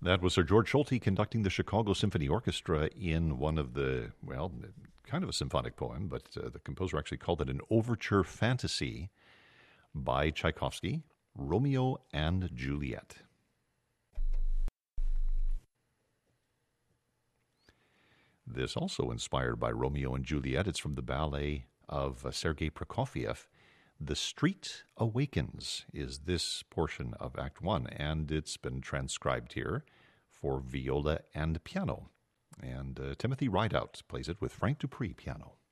That was Sir George Solti conducting the Chicago Symphony Orchestra in one of the, well, kind of a symphonic poem, but the composer actually called it an overture fantasy by Tchaikovsky, Romeo and Juliet. This also inspired by Romeo and Juliet. It's from the ballet of Sergei Prokofiev. The Street Awakens is this portion of Act 1, and it's been transcribed here for viola and piano. And Timothy Rideout plays it with Frank Dupree piano.